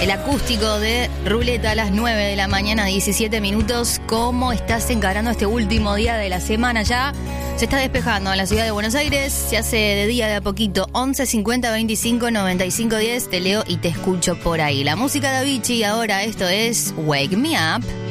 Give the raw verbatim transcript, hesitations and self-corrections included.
El acústico de Ruleta a las nueve de la mañana, diecisiete minutos. ¿Cómo estás encarando este último día de la semana ya? Se está despejando en la ciudad de Buenos Aires, se hace de día de a poquito. Once cincuenta veinticinco noventa y cinco diez, te leo y te escucho por ahí. La música de Avicii ahora, esto es Wake Me Up.